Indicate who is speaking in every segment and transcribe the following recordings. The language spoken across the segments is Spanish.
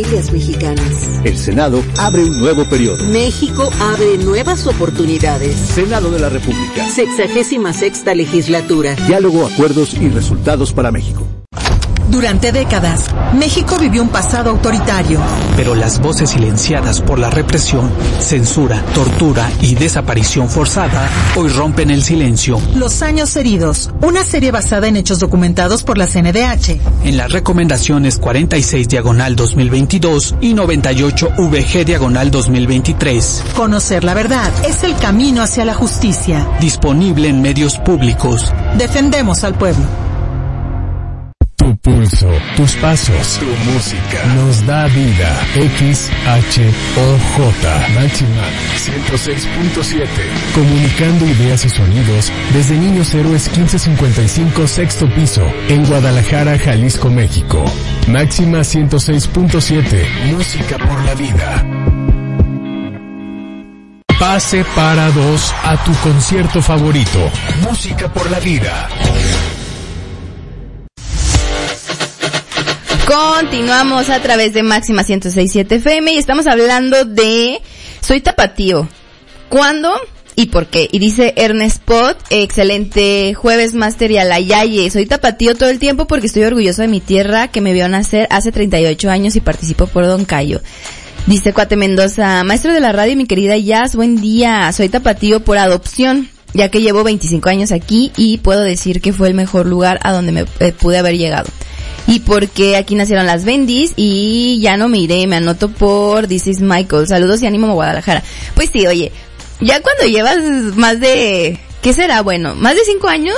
Speaker 1: familias mexicanas.
Speaker 2: El Senado abre un nuevo periodo.
Speaker 1: México abre nuevas oportunidades.
Speaker 2: Senado de la República.
Speaker 1: 66ª legislatura.
Speaker 2: Diálogo, acuerdos y resultados para México.
Speaker 3: Durante décadas, México vivió un pasado autoritario.
Speaker 4: Pero las voces silenciadas por la represión, censura, tortura y desaparición forzada hoy rompen el silencio.
Speaker 3: Los años heridos, una serie basada en hechos documentados por la CNDH.
Speaker 4: En las recomendaciones 46/2022 y 98/VG/2023.
Speaker 3: Conocer la verdad es el camino hacia la justicia.
Speaker 4: Disponible en medios públicos.
Speaker 3: Defendemos al pueblo.
Speaker 5: Tu pulso, tus pasos, tu música nos da vida. XHOJ Máxima 106.7. Comunicando ideas y sonidos desde Niños Héroes 1555 sexto piso en Guadalajara, Jalisco, México. Máxima 106.7. Música por la vida. Pase para dos a tu concierto favorito. Música por la vida.
Speaker 6: Continuamos a través de Máxima 106.7 FM y estamos hablando de Soy Tapatío. ¿Cuándo y por qué? Y dice Ernest Pot, excelente jueves máster y a la Yaye. Soy tapatío todo el tiempo porque estoy orgulloso de mi tierra que me vio nacer hace 38 años y participo por Don Cayo. Dice Cuate Mendoza, maestro de la radio, mi querida Jazz, buen día. Soy tapatío por adopción, ya que llevo 25 años aquí y puedo decir que fue el mejor lugar a donde me pude haber llegado. Y porque aquí nacieron las Bendis y ya no me iré, me anoto por This is Michael. Saludos y ánimo a Guadalajara. Pues sí, oye, ya cuando llevas más de, ¿qué será? Bueno, más de 5 años,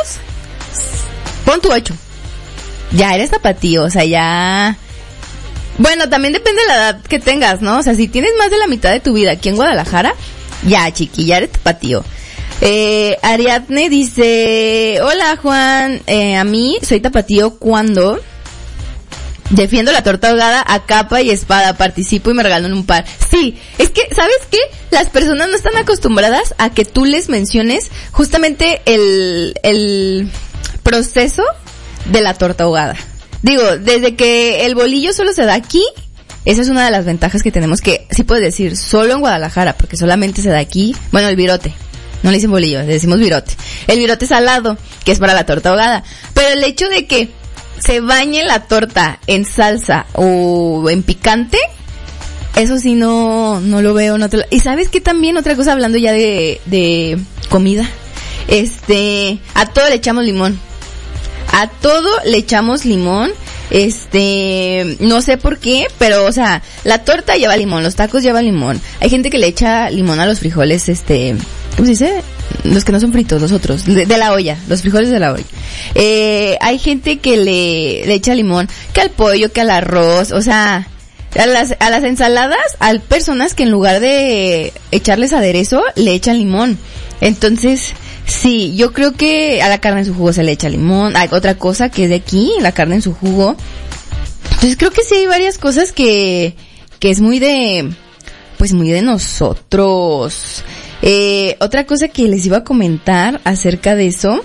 Speaker 6: pon tu 8. Ya eres tapatío, o sea, ya... Bueno, también depende de la edad que tengas, ¿no? O sea, si tienes más de la mitad de tu vida aquí en Guadalajara, ya, chiqui, ya eres tapatío. Ariadne dice, hola Juan, a mí soy tapatío cuando... defiendo la torta ahogada a capa y espada, participo y me regalan un par. Sí, es que, ¿sabes qué? Las personas no están acostumbradas a que tú les menciones justamente el proceso de la torta ahogada. Digo, desde que el bolillo solo se da aquí, esa es una de las ventajas que tenemos, que sí puedes decir solo en Guadalajara, porque solamente se da aquí, bueno, el virote. No le dicen bolillo, le decimos virote. El virote salado, que es para la torta ahogada. Pero el hecho de que se bañe la torta en salsa o en picante, eso sí no lo veo. Y ¿sabes qué también? Otra cosa, hablando ya de comida. A todo le echamos limón. A todo le echamos limón. No sé por qué, pero, o sea, la torta lleva limón, los tacos llevan limón. Hay gente que le echa limón a los frijoles, ¿cómo se dice? Los que no son fritos, los otros, de la olla, los frijoles de la olla. Hay gente que le echa limón, que al pollo, que al arroz, o sea, a las ensaladas, hay personas que en lugar de echarles aderezo, le echan limón. Entonces, sí, yo creo que a la carne en su jugo se le echa limón. Hay otra cosa que es de aquí, la carne en su jugo. Entonces creo que sí hay varias cosas que es muy de nosotros. Otra cosa que les iba a comentar acerca de eso,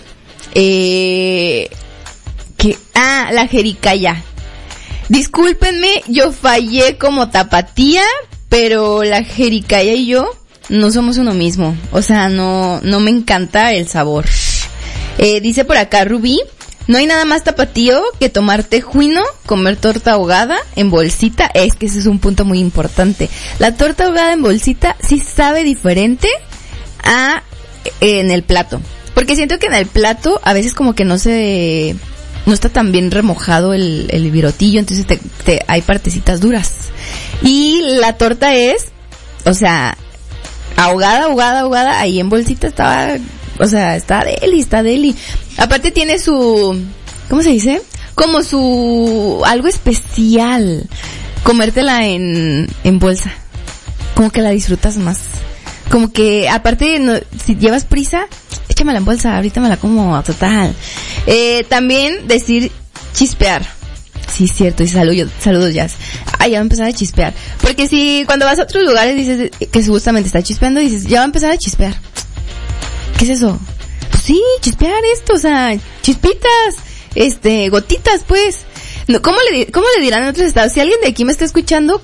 Speaker 6: la jericaya. Discúlpenme, yo fallé como tapatía, pero la jericaya y yo no somos uno mismo. O sea, no me encanta el sabor. Dice por acá Rubí, no hay nada más tapatío que tomar tejuino, comer torta ahogada en bolsita. Es que ese es un punto muy importante. La torta ahogada en bolsita sí sabe diferente a en el plato. Porque siento que en el plato a veces como que no está tan bien remojado el virotillo, entonces hay partecitas duras. Y la torta es, o sea, ahogada, ahí en bolsita está deli. Aparte tiene su, ¿cómo se dice? Como su algo especial. Comértela en bolsa. Como que la disfrutas más. Como que, aparte, si llevas prisa, échamela en bolsa, ahorita me la como total. También decir chispear. Sí, es cierto, y saludos Jazz. Ya va a empezar a chispear. Porque si cuando vas a otros lugares dices que justamente está chispeando, dices, ya va a empezar a chispear. ¿Qué es eso? Pues sí, chispear esto, o sea, chispitas, gotitas, pues. No, ¿cómo le dirán en otros estados? Si alguien de aquí me está escuchando,